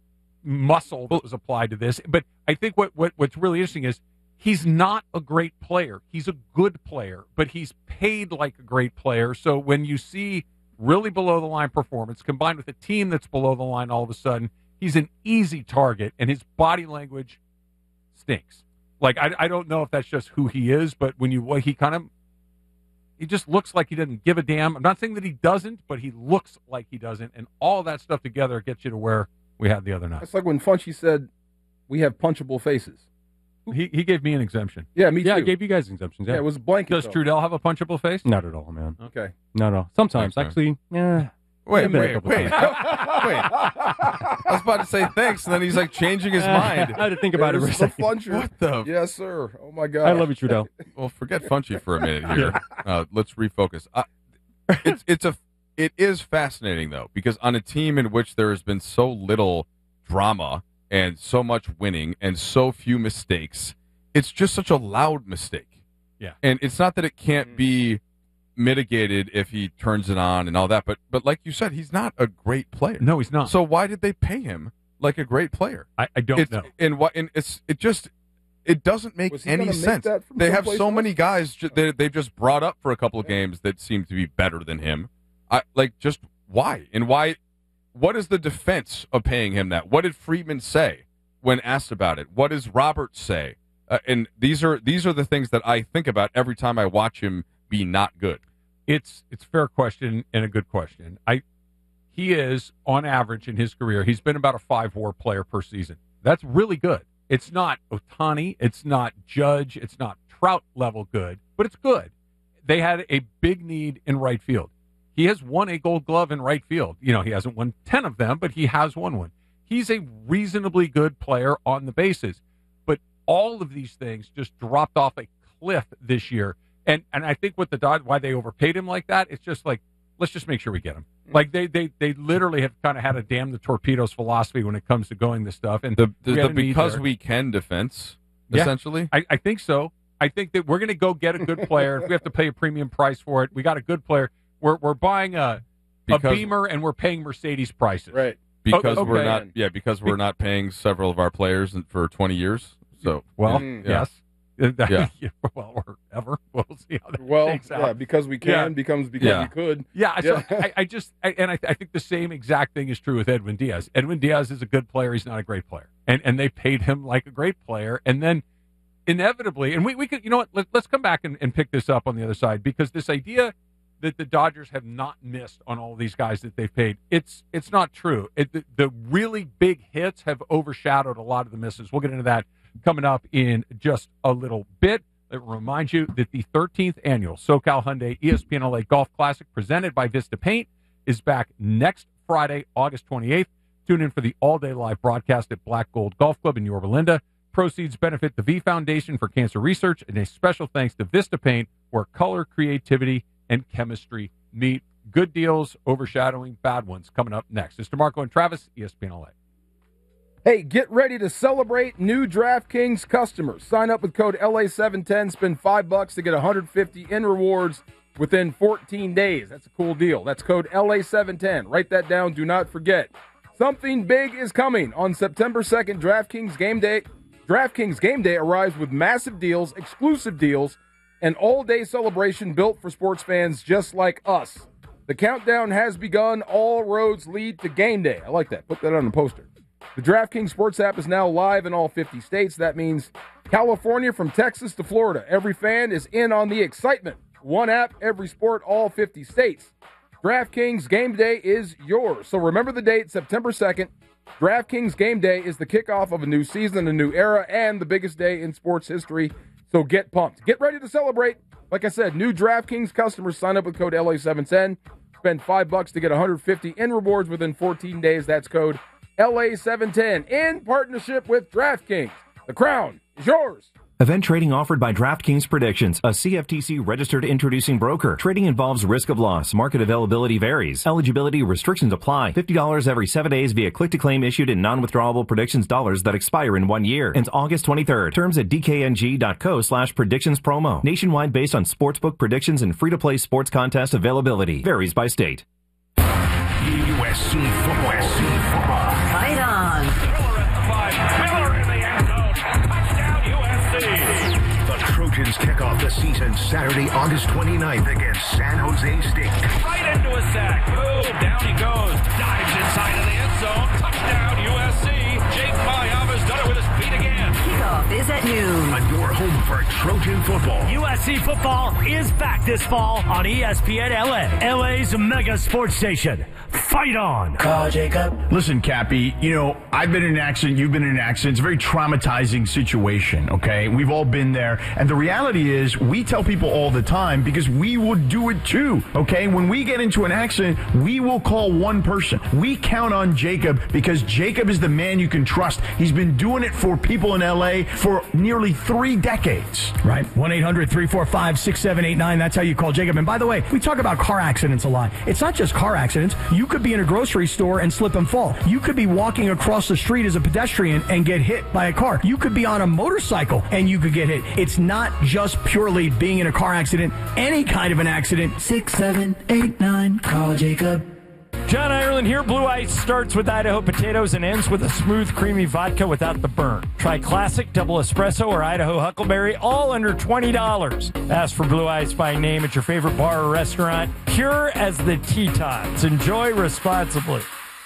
muscle that was applied to this. But I think what, what what's really interesting is he's not a great player. He's a good player, but he's paid like a great player. So when you see really below the line performance combined with a team that's below the line, all of a sudden he's an easy target, and his body language stinks. Like I, I don't know if that's just who he is, but when you he kind of he just looks like he doesn't give a damn. I'm not saying that he doesn't, but he looks like he doesn't, and all that stuff together gets you to where we had the other night. It's like when Funchy said we have punchable faces. He he gave me an exemption. Yeah, me Yeah, too. I gave you guys exemptions. Yeah, Yeah, it was a blanket. Does though. Trudell have a punchable face? Not at all, man. Okay. No, no. Sometimes, Thanks, actually, yeah. Wait, I've been a wait, couple wait. times. Wait. I was about to say thanks, and then he's like changing his mind. I had to think about it for a There's the second. Funcher. What the? Yes, sir. Oh my God. I love you, Trudell. Well, forget Funchy for a minute here. Uh, let's refocus. Uh, it's it's a it is fascinating though, because on a team in which there has been so little drama and so much winning and so few mistakes, it's just such a loud mistake. Yeah. And it's not that it can't be mitigated if he turns it on and all that, but but like you said, he's not a great player. No, he's not. So why did they pay him like a great player? I, I don't it's, know. And what? And it's it just it doesn't make Was he any gonna make sense. that from They have someplace so else? many guys ju- they they've just brought up for a couple of games that seem to be better than him. I like just why and why? What is the defense of paying him that? What did Friedman say when asked about it? What does Roberts say? Uh, and these are these are the things that I think about every time I watch him be not good. It's it's a fair question and a good question. I he is on average in his career, he's been about a five WAR player per season. That's really good. It's not Ohtani, it's not Judge, it's not Trout level good, but it's good. They had a big need in right field. He has won a Gold Glove in right field. You know, he hasn't won ten of them, but he has won one. He's a reasonably good player on the bases. But all of these things just dropped off a cliff this year. And and I think what the Dodgers, why they overpaid him like that, it's just like, let's just make sure we get him. Like they they they literally have kind of had a damn the torpedoes philosophy when it comes to going this stuff. And The, the, we the had a need because there. we can defense Yeah. essentially. I, I think so. I think that we're going to go get a good player. If we have to pay a premium price for it, we got a good player. We're we're buying a a Because- Beamer and we're paying Mercedes prices. Right. Because Oh, we're okay. not, yeah, because we're not paying several of our players in- for twenty years. So, Well, Mm. yeah. yes. Yeah. Well, or ever. We'll see how that Well, shakes out. yeah, because we can Yeah. becomes because Yeah. we could. Yeah, so Yeah. I, I just I, and I, I think the same exact thing is true with Edwin Diaz. Edwin Diaz is a good player. He's not a great player, and and they paid him like a great player, and then inevitably, and we, we could you know what? Let, let's come back and, and pick this up on the other side, because this idea that the Dodgers have not missed on all these guys that they've paid, it's it's not true. It, the, the really big hits have overshadowed a lot of the misses. We'll get into that coming up in just a little bit. Let me remind you that the thirteenth annual SoCal Hyundai E S P N L A Golf Classic presented by Vista Paint is back next Friday, August twenty-eighth. Tune in for the all-day live broadcast at Black Gold Golf Club in Yorba Linda. Proceeds benefit the V Foundation for Cancer Research, and a special thanks to Vista Paint, where color, creativity, and chemistry meet. Good deals overshadowing bad ones coming up next. It's DeMarco and Travis, E S P N L A. Hey, get ready to celebrate new DraftKings customers. Sign up with code L A seven ten, spend five bucks to get one hundred fifty in rewards within fourteen days. That's a cool deal. That's code L A seven ten. Write that down. Do not forget. Something big is coming on September second. DraftKings Game Day. DraftKings Game Day arrives with massive deals, exclusive deals, an all-day celebration built for sports fans just like us. The countdown has begun. All roads lead to game day. I like that. Put that on the poster. The DraftKings Sports app is now live in all fifty states. That means California from Texas to Florida. Every fan is in on the excitement. One app, every sport, all fifty states. DraftKings Game Day is yours. So remember the date, September second. DraftKings Game Day is the kickoff of a new season, a new era, and the biggest day in sports history. So get pumped. Get ready to celebrate. Like I said, new DraftKings customers sign up with code L A seven ten. Spend five bucks to get one hundred fifty in rewards within fourteen days. That's code L A seven ten in partnership with DraftKings. The crown is yours. Event trading offered by DraftKings Predictions, a C F T C registered introducing broker. Trading involves risk of loss. Market availability varies. Eligibility restrictions apply. fifty dollars every seven days via click-to-claim issued in non-withdrawable predictions dollars that expire in one year. Ends August twenty-third. Terms at dkng.co slash predictions promo. Nationwide based on sportsbook predictions and free-to-play sports contest availability. Varies by state. U S C football. U S C football. Fight on. Miller at the five. Miller in the end zone. Touchdown U S C. The Trojans kick off the season Saturday, August twenty-ninth against San Jose State. Right into a sack. Boom. Down he goes. Dives inside of the end zone. Touchdown U S C. Jake Mayava's done it with his feet again. Kickoff is at noon. On your home for Trojan football. U S C football is back this fall on E S P N L A, L A's mega sports station. Fight on. Call Jacob. Listen, Cappy, you know, I've been in an accident, you've been in an accident. It's a very traumatizing situation, okay? We've all been there. And the reality is, we tell people all the time because we would do it too, okay? When we get into an accident, we will call one person. We count on Jacob because Jacob is the man you can trust. He's been doing it for people in L A for nearly three decades. Right. one eight hundred three four five six seven eight nine. That's how you call Jacob. And by the way, we talk about car accidents a lot. It's not just car accidents. You could be in a grocery store and slip and fall. You could be walking across the street as a pedestrian and get hit by a car. You could be on a motorcycle and you could get hit. It's not just purely being in a car accident. Any kind of an accident. Six, seven, eight, nine. Call Jacob. John Ireland here. Blue Ice starts with Idaho potatoes and ends with a smooth, creamy vodka without the burn. Try classic, double espresso, or Idaho Huckleberry, all under twenty dollars. Ask for Blue Ice by name at your favorite bar or restaurant. Pure as the Tetons. Enjoy responsibly.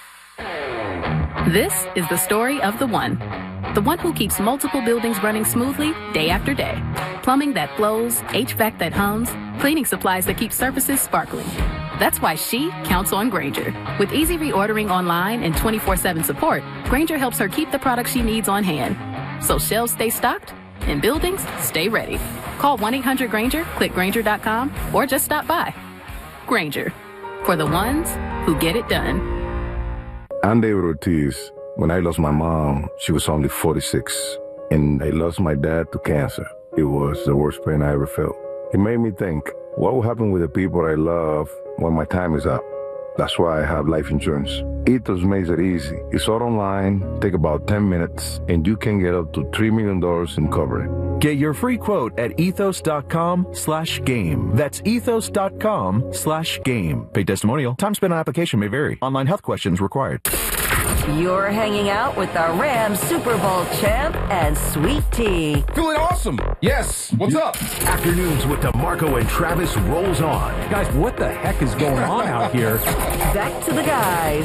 This is the story of the one. The one who keeps multiple buildings running smoothly day after day. Plumbing that flows, H V A C that hums, cleaning supplies that keep surfaces sparkling. That's why she counts on Grainger. With easy reordering online and twenty-four seven support, Grainger helps her keep the products she needs on hand. So shelves stay stocked and buildings stay ready. Call one eight hundred Grainger, click Grainger dot com, or just stop by. Grainger, for the ones who get it done. I'm David Ortiz. When I lost my mom, she was only forty-six. And I lost my dad to cancer. It was the worst pain I ever felt. It made me think, what will happen with the people I love when my time is up? That's why I have life insurance. Ethos makes it easy. It's all online, take about ten minutes, and you can get up to three million dollars in coverage. Get your free quote at ethos.com slash game. That's ethos.com slash game. Paid testimonial. Time spent on application may vary. Online health questions required. You're hanging out with the Rams Super Bowl champ and Sweet Tea. Feeling awesome. Yes. What's up? Afternoons with DeMarco and Travis rolls on. Guys, what the heck is going on out here? Back to the guys.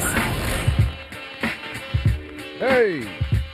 Hey.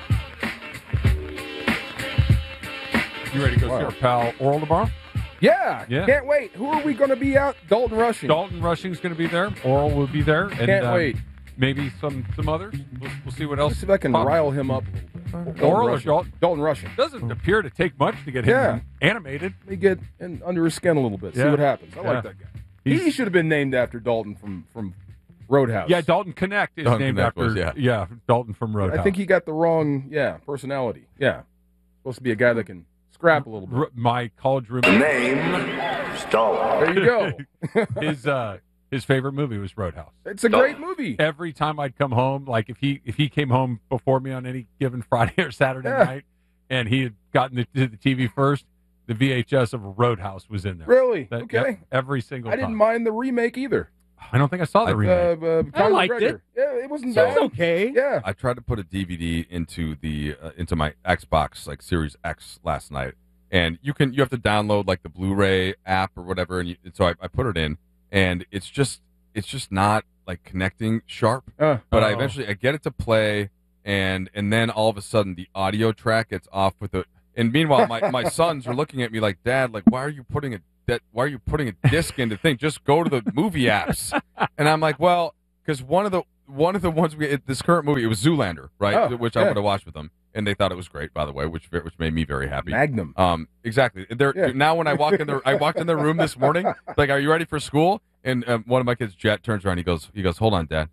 You ready to go wow. see our pal Oral tomorrow? Yeah, yeah. Can't wait. Who are we going to be out? Dalton Rushing. Dalton Rushing's going to be there. Oral will be there. And, Can't uh, wait. Maybe some some others. We'll, we'll see what else. Let's see if I can pops. rile him up. Oral or Dalton? Dalton Rushing. Doesn't appear to take much to get him yeah. animated. Let me get in, under his skin a little bit. Yeah. See what happens. I yeah. like that guy. He's, he should have been named after Dalton from, from Roadhouse. Yeah, Dalton Connect is Dalton named Connect after was, yeah. yeah Dalton from Roadhouse. I think he got the wrong yeah personality. Yeah, supposed to be a guy that can scrap a little bit. R- my college roommate. Name Dalton. There you go. his uh, his favorite movie was Roadhouse. It's a great movie. Every time I'd come home, like if he if he came home before me on any given Friday or Saturday Yeah. night, and he had gotten to the T V first, the V H S of Roadhouse was in there. Really? That- Okay. yep, every single I time. didn't mind the remake either. I don't think I saw the Uh, remake. uh, I Conor liked McGregor. it. Yeah, it wasn't So- bad. It's okay. Yeah. I tried to put a D V D into the uh, into my Xbox like Series X last night, and you can you have to download like the Blu-ray app or whatever, and, you, and so I, I put it in, and it's just it's just not like connecting sharp. Uh, but I Oh. eventually I get it to play, and and then all of a sudden the audio track gets off with a. And meanwhile, my, my sons are looking at me like, Dad, like, why are you putting a that? Why are you putting a disc into thing? Just go to the movie apps. And I'm like, well, because one of the one of the ones we this current movie, it was Zoolander, right? Oh, which yeah. I would have watched with them, and they thought it was great, by the way, which which made me very happy. Magnum. Um, exactly. They're, Yeah. Now when I walk in the I walked in their room this morning, like, are you ready for school? And um, one of my kids, Jet, turns around. He goes, he goes, hold on, Dad.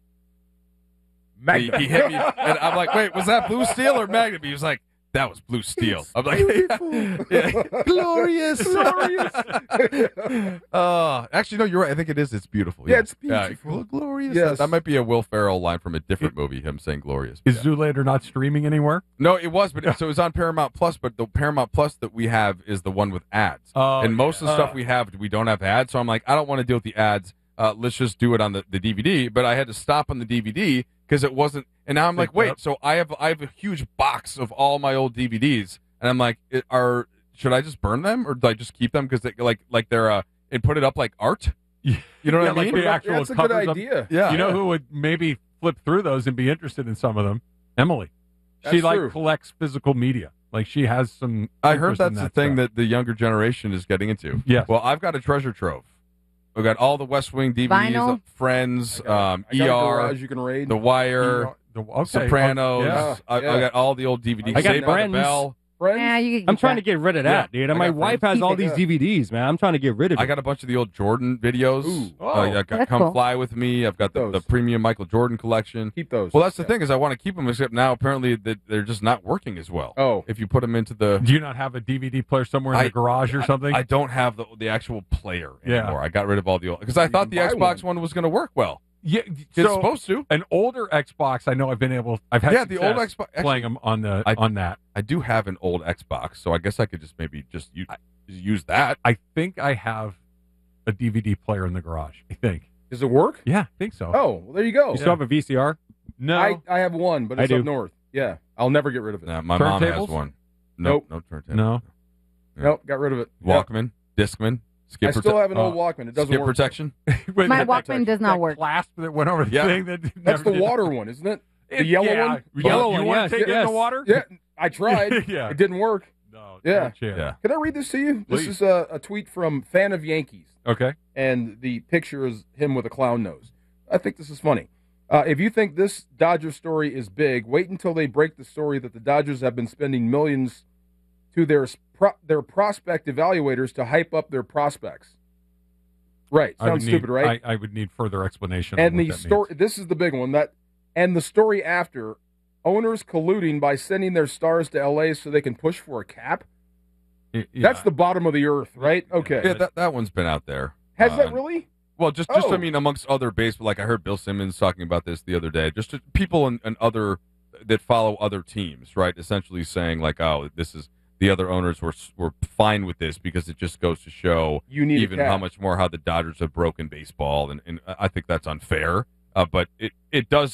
He, he hit me, and I'm like, wait, was that Blue Steel or Magnum? He was like, that was Blue Steel. I'm like, yeah. glorious, glorious. uh, actually, no, you're right. I think it is. It's beautiful. Yeah, it's beautiful. gl- glorious. Yes. That might be a Will Ferrell line from a different movie. Him saying glorious. Is Zoolander not streaming anywhere? No, it was, but it, so it was on Paramount Plus. But the Paramount Plus that we have is the one with ads, Oh, and most of the yeah. stuff we have, we don't have ads. So I'm like, I don't want to deal with the ads. Uh, let's just do it on the, the D V D. But I had to stop on the D V D because it wasn't. And now I'm like, Picked wait. up. So I have I have a huge box of all my old D V Ds, and I'm like, it, are should I just burn them or do I just keep them because they like like they're uh and put it up like art? You know what Yeah, I like mean? the actual That's a good covers of- idea. Yeah. You know who would maybe flip through those and be interested in some of them? Emily. She That's like true. collects physical media. Like she has some. I heard interest in that's the that thing stuff. that the younger generation is getting into. Yes. Well, I've got a treasure trove. I've got all the West Wing D V Ds, Vinyl? uh, Friends, I got- um, I got E a R, garage you can raid. The Wire, The- okay. Sopranos. Yeah. I, Yeah. I got all the old D V Ds. I got Saved by the Friends. Bell. Friends? Yeah, you can I'm keep trying that. to get rid of that, Yeah, dude. And I my got wife friends. has Keep all it. these D V Ds, man. I'm trying to get rid of it. I got a bunch of the old Jordan videos. Ooh. Uh, I got That's Come cool. Fly With Me. I've got the, Those. the premium Michael Jordan collection. Keep those. Well, that's the Yeah. thing is I want to keep them, except now apparently that they're just not working as well. Oh. If you put them into the Do you not have a D V D player somewhere in I- the garage or something? I don't have the the actual player Yeah. anymore. I got rid of all the old because I You thought the can buy Xbox one, was going to work well. yeah, It's so supposed to. an older Xbox. I know I've been able. I've had Yeah, the old success Xbox- actually, playing them on the I- on that. I do have an old Xbox, so I guess I could just maybe just use, just use that. I think I have a D V D player in the garage. I think. Does it work? Yeah, I think so. Oh, well, there you go. You still have a V C R? no, I, I have one, but I it's do. up north. Yeah, I'll never get rid of it. Nah, my mom has Turntables? one. Nope, Nope. no turntable. no. Yeah. Nope, got rid of it. Yep. Walkman, Discman, skip I still prote- have an old uh, Walkman. It doesn't skip work. protection. Wait, My that- Walkman does not that work. Clasp that went over the Yeah. thing. That That's never the did- water one, isn't it? The It- yellow yeah, one? Yellow you one, want yes, to take it in yes. the water? Yeah, I tried. Yeah. It didn't work. No. Yeah. no chance. Yeah. Can I read this to you? This Please. is a, a tweet from Fan of Yankees, Okay. and the picture is him with a clown nose. I think this is funny. Uh, if you think this Dodger story is big, wait until they break the story that the Dodgers have been spending millions to their pro- their prospect evaluators to hype up their prospects. Right. I would Sounds need- stupid, right? I, I would need further explanation. on and what the that story means. this is the big one that and the story after owners colluding by sending their stars to L A so they can push for a cap. Y- yeah. That's the bottom of the earth, right? Okay. Yeah, that, that one's been out there. Has Uh, that really? Well, just, just Oh. I mean, amongst other baseball, like I heard Bill Simmons talking about this the other day. Just to, people and, and other that follow other teams, right? Essentially saying like, oh, this is the other owners were were fine with this because it just goes to show You need a even cap. how much more how the Dodgers have broken baseball, and, and I think that's unfair. Uh, but it it does.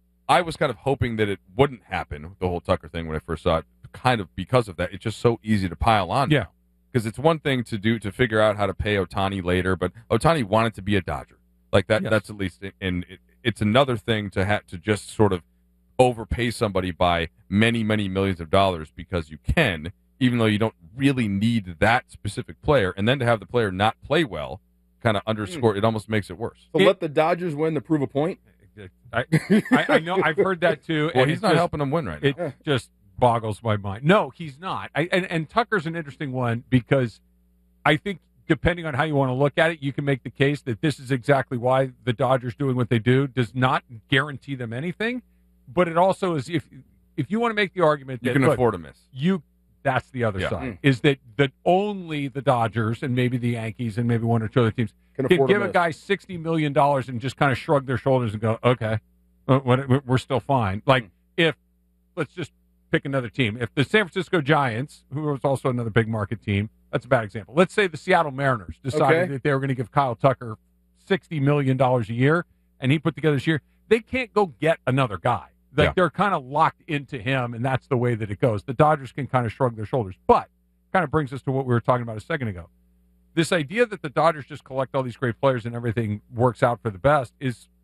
I was kind of hoping that it wouldn't happen, the whole Tucker thing, when I first saw it, kind of because of that. It's just so easy to pile on. Yeah. Because it's one thing to do to figure out how to pay Ohtani later, but Ohtani wanted to be a Dodger. Like that. Yes. That's at least, and it, it's another thing to have to just sort of overpay somebody by many, many millions of dollars because you can, even though you don't really need that specific player, and then to have the player not play well, kind of underscore it almost makes it worse. So let the Dodgers win to prove a point. I, I, I know I've heard that too. Well, and he's it not just- helping them win right now. It just boggles my mind. No, he's not. I, and, and Tucker's an interesting one because I think depending on how you want to look at it, you can make the case that this is exactly why the Dodgers doing what they do does not guarantee them anything. But it also is if if you want to make the argument that You can look, afford a miss. you that's the other Yeah. side Mm. is that that only the Dodgers and maybe the Yankees and maybe one or two other teams Can can, afford a give a, miss. guy sixty million dollars and just kind of shrug their shoulders and go, okay, uh, what- we're still fine. Like Mm. if let's just pick another team. If the San Francisco Giants, who was also another big market team, that's a bad example. Let's say the Seattle Mariners decided Okay. that they were going to give Kyle Tucker sixty million dollars a year, and he put together this year. They can't go get another guy. Like Yeah. they're kind of locked into him, and that's the way that it goes. The Dodgers can kind of shrug their shoulders, but kind of brings us to what we were talking about a second ago. This idea that the Dodgers just collect all these great players and everything works out for the best is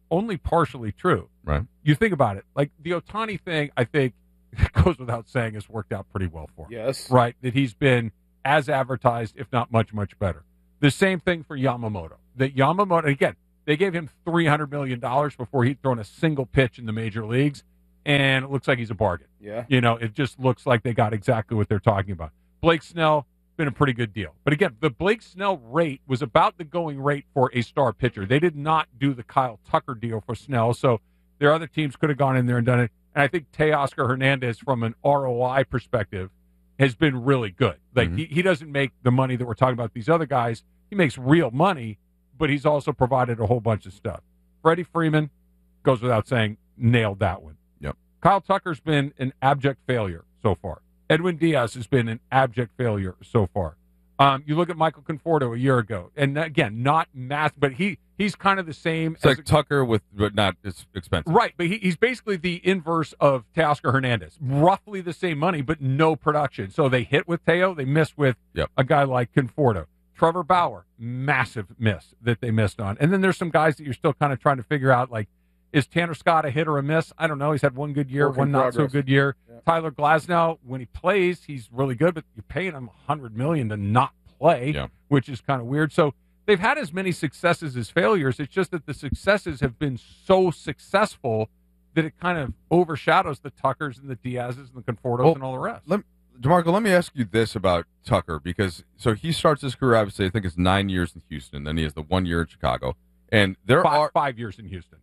only partially true. Right. You think about it. Like the Ohtani thing, I think, goes without saying, has worked out pretty well for him. Yes. Right? That he's been as advertised, if not much, much better. The same thing for Yamamoto. That Yamamoto, again, they gave him three hundred million dollars before he'd thrown a single pitch in the major leagues, and it looks like he's a bargain. Yeah. You know, it just looks like they got exactly what they're talking about. Blake Snell, been a pretty good deal. But again, the Blake Snell rate was about the going rate for a star pitcher. They did not do the Kyle Tucker deal for Snell, so their other teams could have gone in there and done it. And I think Teoscar Hernandez, from an R O I perspective, has been really good. Like, Mm-hmm. he, he doesn't make the money that we're talking about these other guys. He makes real money, but he's also provided a whole bunch of stuff. Freddie Freeman, goes without saying, nailed that one. Yep. Kyle Tucker's been an abject failure so far. Edwin Diaz has been an abject failure so far. Um, you look at Michael Conforto a year ago, and again, not mass, but he he's kind of the same. It's like Tucker with, but not as expensive. Right, but he, he's basically the inverse of Teoscar Hernandez. Roughly the same money, but no production. So they hit with Teo, they missed with Yep. a guy like Conforto. Trevor Bauer, massive miss that they missed on. And then there's some guys that you're still kind of trying to figure out, like, is Tanner Scott a hit or a miss? I don't know. He's had one good year, Work in one not so progress. good year. Yeah. Tyler Glasnow, when he plays, he's really good, but you're paying him one hundred million dollars to not play, Yeah. which is kind of weird. So they've had as many successes as failures. It's just that the successes have been so successful that it kind of overshadows the Tuckers and the Diazes and the Confortos Well, and all the rest. Let, DeMarco, let me ask you this about Tucker, because so he starts his career, obviously, I think it's nine years in Houston. Then he has the one year in Chicago. And there five, are five years in Houston.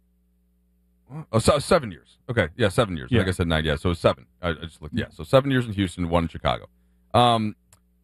Oh, so, seven years. Okay, yeah, seven years. Yeah. Like I said, nine. Yeah, so seven. I, I just looked. Yeah, so seven years in Houston, one in Chicago. Um,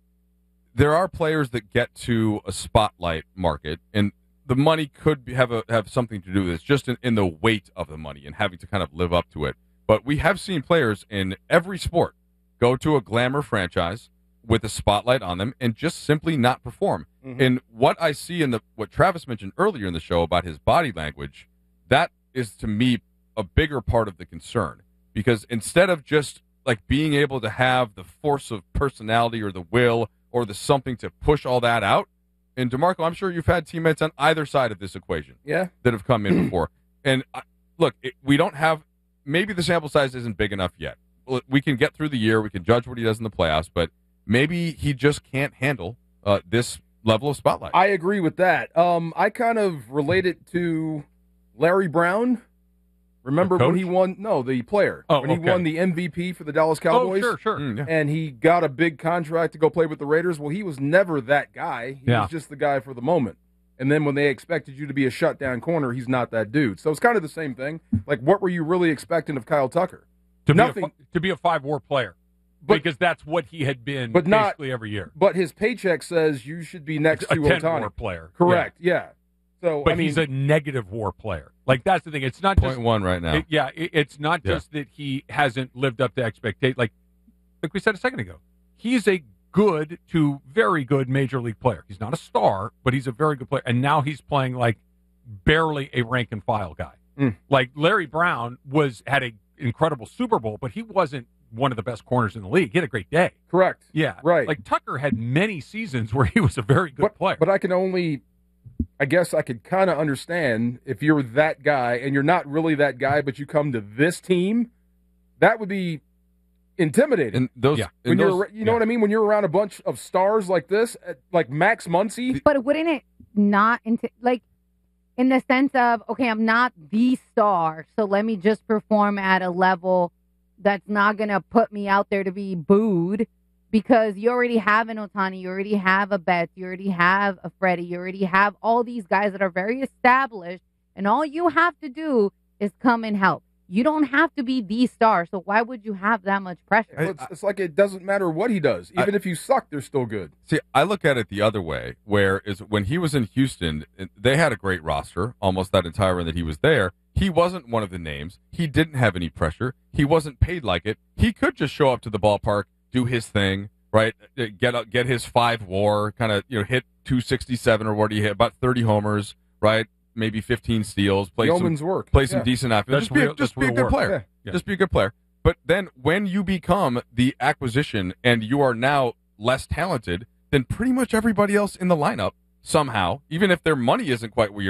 there are players that get to a spotlight market, and the money could be, have a have something to do with this, just in, in the weight of the money and having to kind of live up to it. But we have seen players in every sport go to a glamour franchise with a spotlight on them and just simply not perform. Mhm. And what I see in the what Travis mentioned earlier in the show about his body language, that is to me a bigger part of the concern, because instead of just like being able to have the force of personality or the will or the something to push all that out, and DeMarco, I'm sure you've had teammates on either side of this equation Yeah. that have come in before. And I, look, it, we don't have, maybe the sample size isn't big enough yet. Well, we can get through the year, we can judge what he does in the playoffs, but maybe he just can't handle uh, this level of spotlight. I agree with that. Um, I kind of relate it to Larry Brown. Remember The when he coach? won? No, the player. Oh, when he okay. won the M V P for the Dallas Cowboys. Oh, sure, sure. Mm, yeah. And he got a big contract to go play with the Raiders. Well, he was never that guy. He Yeah. was just the guy for the moment. And then when they expected you to be a shutdown corner, he's not that dude. So it's kind of the same thing. Like, what were you really expecting of Kyle Tucker? To be, a, Nothing. fi- to be a five-war player. But- because that's what he had been But not- basically every year. But his paycheck says you should be next A to ten-war Ohtani. player. Correct. Yeah. So But I mean, he's a negative war player. Like, that's the thing. It's not just Point one right now. It- yeah, it, it's not Yeah. just that he hasn't lived up to expectation. Like, like we said a second ago, he's a good to very good major league player. He's not a star, but he's a very good player. And now he's playing like barely a rank and file guy. Mm. Like Larry Brown was had an incredible Super Bowl, but he wasn't one of the best corners in the league. He had a great day. correct. Yeah, Right. Like Tucker had many seasons where he was a very good but, player. But I can only, I guess I could kind of understand if you're that guy and you're not really that guy, but you come to this team, that would be intimidating. And those, Yeah. and when those- you're, you know what I mean? When you're around a bunch of stars like this, uh, like Max Muncy, But wouldn't it not into like in the sense of okay, I'm not the star, so let me just perform at a level that's not gonna put me out there to be booed because you already have an Ohtani, you already have a Betts, you already have a Freddie, you already have all these guys that are very established, and all you have to do is come and help. You don't have to be the star, so why would you have that much pressure? well, it's, it's like it doesn't matter what he does. Even if you suck, they're still good. See, I look at it the other way, where is when he was in Houston, they had a great roster almost that entire run that he was there. He wasn't one of the names. He didn't have any pressure. He wasn't paid like it. He could just show up to the ballpark, do his thing, right? Get up, get his five WAR, kind of you know hit two sixty-seven or what do you hit? About thirty homers, right? Maybe fifteen steals. Play Yeoman's some, work. Play some Yeah. decent offense. That's Just be, real- just that's be a real good work. player. Yeah. Yeah. Just be a good player. But then when you become the acquisition and you are now less talented than pretty much everybody else in the lineup somehow, even if their money isn't quite what yours is,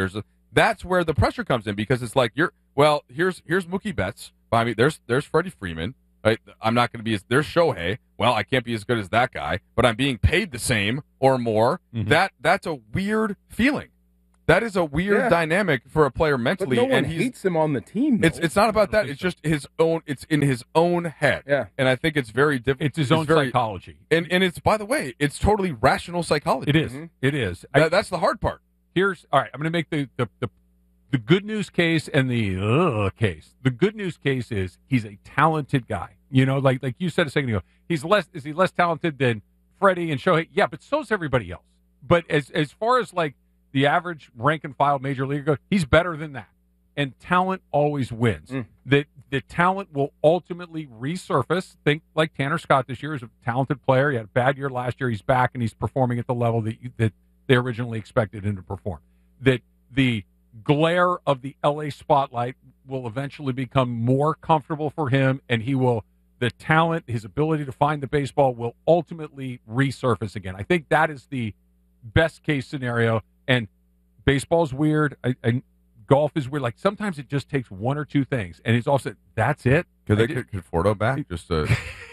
that's where the pressure comes in because it's like you're well. Here's here's Mookie Betts. I mean, there's there's Freddie Freeman. Right? I'm not going to be as there's Shohei. Well, I can't be as good as that guy, but I'm being paid the same or more. Mm-hmm. That that's a weird feeling. That is a weird Yeah. dynamic for a player mentally. But no one and he's, hates him on the team. Though. It's it's not about that. It's just his own. It's in his own head. Yeah, and I think it's very difficult. It's his own very, psychology. And and it's by the way, it's totally rational psychology. It is. It is. That, I- that's the hard part. Here's all right. I'm going to make the, the the the good news case and the uh, case. The good news case is he's a talented guy. You know, like like you said a second ago, he's less is he less talented than Freddie and Shohei? Yeah, but so's everybody else. But as as far as like the average rank and file major leaguer goes, he's better than that. And talent always wins. Mm. That the talent will ultimately resurface. Think like Tanner Scott this year is a talented player. He had a bad year last year. He's back and he's performing at the level that you, that they originally expected him to perform. That the glare of the L A spotlight will eventually become more comfortable for him, and he will. The talent, his ability to find the baseball will ultimately resurface again. I think that is the best case scenario. And baseball's weird. I, I, golf is weird. Like sometimes it just takes one or two things, and he's also that's it. Could I they did- get Conforto back just to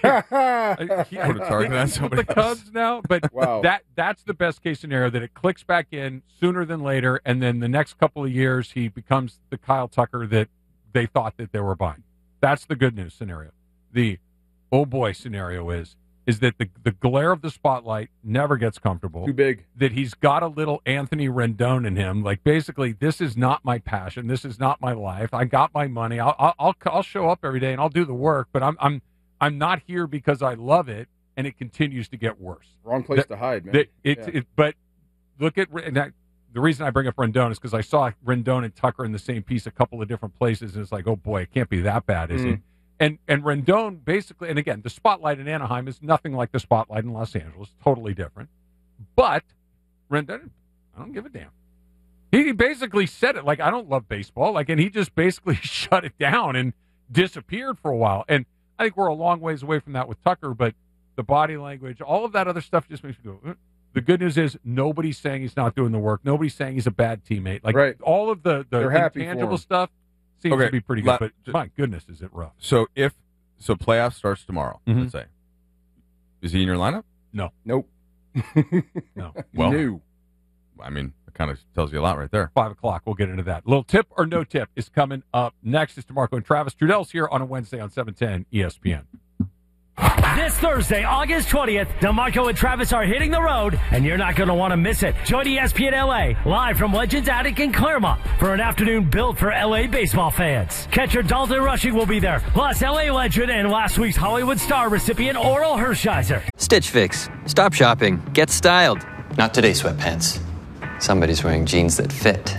I- he- put a target on he's with somebody the Cubs now? But Wow. that that's the best case scenario, that it clicks back in sooner than later, and then the next couple of years he becomes the Kyle Tucker that they thought that they were buying. That's the good news scenario. The oh boy scenario is is that the the glare of the spotlight never gets comfortable. Too big. That he's got a little Anthony Rendon in him. Like basically, this is not my passion. This is not my life. I got my money. I'll I'll I'll, I'll show up every day and I'll do the work. But I'm I'm I'm not here because I love it, and it continues to get worse. Wrong place That- to hide, man. that it, Yeah. it, but look at and that, the reason I bring up Rendon is because I saw Rendon and Tucker in the same piece a couple of different places, and it's like, oh boy, it can't be that bad, is Mm. it? And and Rendon basically, and again, the spotlight in Anaheim is nothing like the spotlight in Los Angeles, totally different. But Rendon, I don't give a damn. He basically said it like, I don't love baseball, like, and he just basically shut it down and disappeared for a while. And I think we're a long ways away from that with Tucker, but the body language, all of that other stuff just makes me go. "Uh." The good news is nobody's saying he's not doing the work. Nobody's saying he's a bad teammate. Like Right. all of the the They're happy for intangible him. stuff seems Okay, to be pretty good. la- but my goodness, is it rough? So if so, playoff starts tomorrow. Mhm. Let's say, is he in your lineup? No, Nope. no. Well, New. I mean, it kind of tells you a lot right there. Five o'clock. We'll get into that. Little tip or no tip is coming up next. It's DeMarco and Travis. Trudell's here on a Wednesday on seven ten E S P N. This Thursday, August twentieth, DeMarco and Travis are hitting the road, and you're not going to want to miss it. Join E S P N L A, live from Legends Attic in Claremont, for an afternoon built for L A baseball fans. Catcher Dalton Rushing will be there, plus L A legend and last week's Hollywood Star recipient Oral Hershiser. Stitch Fix. Stop shopping. Get styled. Not today, sweatpants. Somebody's wearing jeans that fit.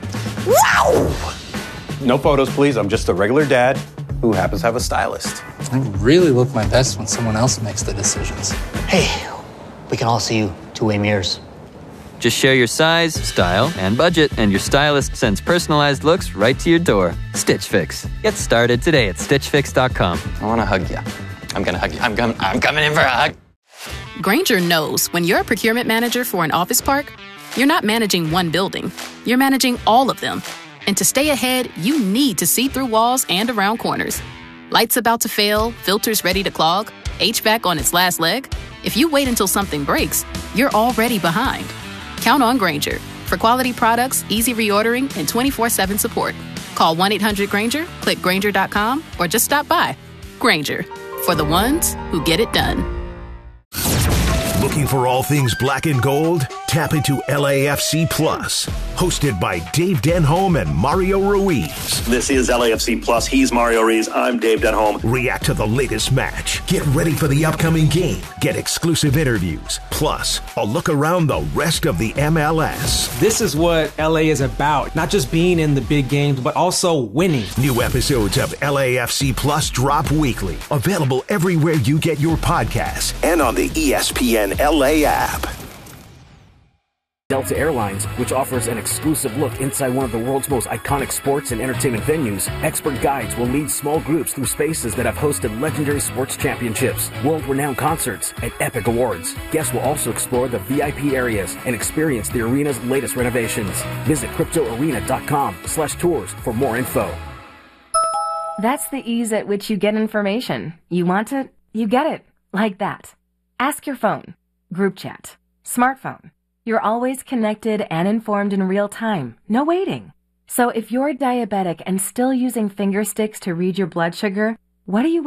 Wow! No photos, please. I'm just a regular dad who happens to have a stylist. I really look my best when someone else makes the decisions. Hey, we can all see you two-way mirrors. Just share your size, style, and budget, and your stylist sends personalized looks right to your door. Stitch Fix. Get started today at stitch fix dot com. I want to hug you. I'm going to hug you. I'm, com- I'm coming in for a hug. Granger knows when you're a procurement manager for an office park, you're not managing one building, you're managing all of them. And to stay ahead, you need to see through walls and around corners. Lights about to fail, filters ready to clog, H V A C on its last leg. If you wait until something breaks, you're already behind. Count on Granger for quality products, easy reordering, and twenty-four seven support. Call one eight hundred Granger, click Granger dot com, or just stop by. Granger, for the ones who get it done. Looking for all things black and gold? Tap into L A F C Plus, hosted by Dave Denholm and Mario Ruiz. This is L A F C Plus. He's Mario Ruiz. I'm Dave Denholm. React to the latest match. Get ready for the upcoming game. Get exclusive interviews. Plus, a look around the rest of the M L S. This is what L A is about. Not just being in the big games, but also winning. New episodes of L A F C Plus drop weekly. Available everywhere you get your podcasts and on the E S P N L A app. Delta Airlines, which offers an exclusive look inside one of the world's most iconic sports and entertainment venues, expert guides will lead small groups through spaces that have hosted legendary sports championships, world-renowned concerts, and epic awards. Guests will also explore the V I P areas and experience the arena's latest renovations. Visit cryptoarena.com slash tours for more info. That's the ease at which you get information. You want it, you get it. Like that. Ask your phone. Group chat. Smartphone. You're always connected and informed in real time. No waiting. So if you're diabetic and still using finger sticks to read your blood sugar, what are you